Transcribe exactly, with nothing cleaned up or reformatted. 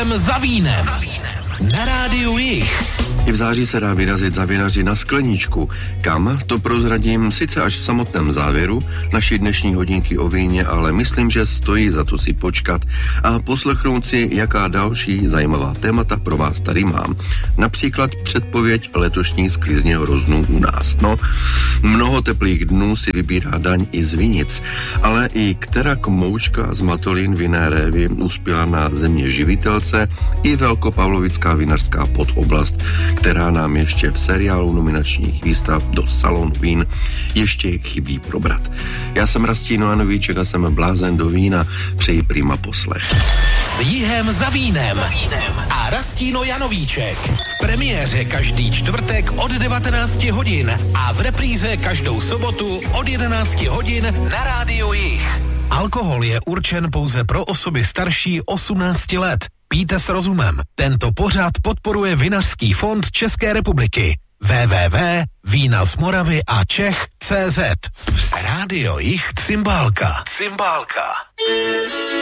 Jihem za vínem. Na rádiu Jih. I v září se dá vyrazit za vinaři na skleničku. Kam? To prozradím sice až v samotném závěru naší dnešní hodinky o víně, ale myslím, že stojí za to si počkat a poslechnout si, jaká další zajímavá témata pro vás tady mám. Například předpověď letošní sklizně hroznů u nás. No, mnoho teplých dnů si vybírá daň i z vinic, ale i která komoučka z Matolín vinné révy uspěla na země živitelce i velkopavlovická vinařská podoblast, která nám ještě v seriálu nominačních výstav do Salonu vín ještě chybí probrat. Já jsem Rastíno Janovíček a jsem blázen do vína. Přeji prima poslech. S Jihem za vínem a Rastíno Janovíček. V premiéře každý čtvrtek od devatenáct hodin a v repríze každou sobotu od jedenáct hodin na rádiu Jih. Alkohol je určen pouze pro osoby starší osmnáct let. Pijte s rozumem. Tento pořad podporuje Vinařský fond České republiky. w w w tečka vína z Moravy a Čech tečka cé zet. Rádio Jih Cymbálka. Cymbálka.